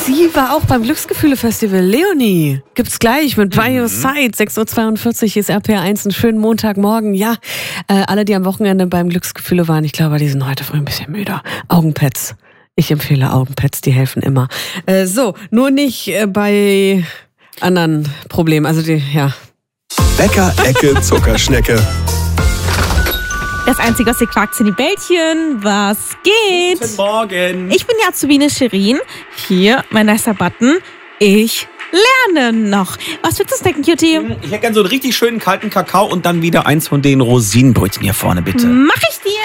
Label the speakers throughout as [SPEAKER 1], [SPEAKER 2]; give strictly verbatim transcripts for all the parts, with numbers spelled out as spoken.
[SPEAKER 1] Sie war auch beim Glücksgefühle-Festival. Leonie gibt's gleich mit By Your Side. sechs Uhr zweiundvierzig ist R P R eins. Einen schönen Montagmorgen. Ja, äh, alle, die am Wochenende beim Glücksgefühle waren, ich glaube, die sind heute früh ein bisschen müder. Augenpads. Ich empfehle Augenpads, die helfen immer. Äh, so, nur nicht äh, bei anderen Problemen. Also die, ja.
[SPEAKER 2] Bäcker, Ecke, Zuckerschnecke.
[SPEAKER 3] Das Einzige, was ihr quakt, sind die Bällchen. Was geht?
[SPEAKER 4] Guten Morgen.
[SPEAKER 3] Ich bin die Azubine Shirin. Hier, mein nicer Button. Ich lerne noch. Was willst du snacken, Cutie?
[SPEAKER 4] Ich hätte gerne so einen richtig schönen kalten Kakao und dann wieder eins von den Rosinenbrötchen hier vorne, bitte.
[SPEAKER 3] Mach ich dir.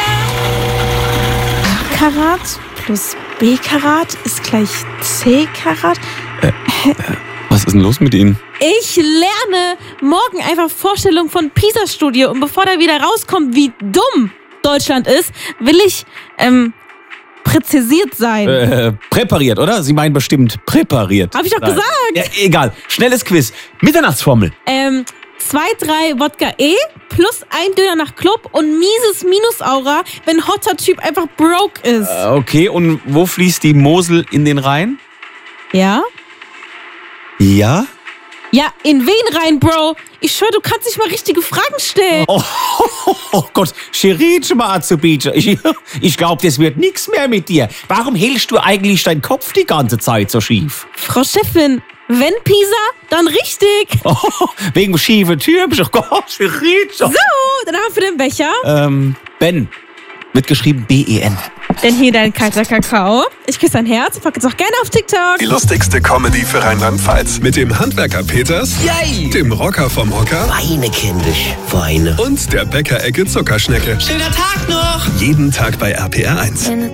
[SPEAKER 3] A-Karat plus B-Karat ist gleich C-Karat.
[SPEAKER 4] Äh, äh, was ist denn los mit Ihnen?
[SPEAKER 3] Ich lerne morgen einfach Vorstellungen von PISA-Studie. Und bevor da wieder rauskommt, wie dumm Deutschland ist, will ich ähm, präzisiert sein.
[SPEAKER 4] Äh, präpariert, oder? Sie meinen bestimmt präpariert.
[SPEAKER 3] Hab ich doch
[SPEAKER 4] Nein.
[SPEAKER 3] gesagt.
[SPEAKER 4] Ja, egal. Schnelles Quiz. Mitternachtsformel.
[SPEAKER 3] Ähm, zwei, drei Wodka E plus ein Döner nach Club und mieses Minusaura, wenn hotter Typ einfach broke ist.
[SPEAKER 4] Äh, okay, und wo fließt die Mosel in den Rhein?
[SPEAKER 3] Ja?
[SPEAKER 4] Ja?
[SPEAKER 3] Ja, in wen rein, Bro? Ich schwör, du kannst nicht mal richtige Fragen stellen.
[SPEAKER 4] Oh, oh, oh Gott, Shirin Azubine. Ich, ich glaube, das wird nichts mehr mit dir. Warum hältst du eigentlich deinen Kopf die ganze Zeit so schief?
[SPEAKER 3] Frau Chefin, wenn Pisa, dann richtig.
[SPEAKER 4] Oh, wegen schiefen Türmen. Oh Gott, Shirin.
[SPEAKER 3] So, dann haben wir den Becher.
[SPEAKER 4] Ähm, Ben. Wird geschrieben B E N.
[SPEAKER 3] Denn hier dein kalter Kakao. Ich küsse dein Herz. Pack es auch gerne auf TikTok.
[SPEAKER 2] Die lustigste Comedy für Rheinland-Pfalz. Mit dem Handwerker Peters,
[SPEAKER 5] Yay!
[SPEAKER 2] dem Rocker vom Hocker
[SPEAKER 5] Weine, kindisch, Weine.
[SPEAKER 2] und der Bäcker-Ecke Zuckerschnecke.
[SPEAKER 5] Schöner Tag noch!
[SPEAKER 2] Jeden Tag bei R P R eins.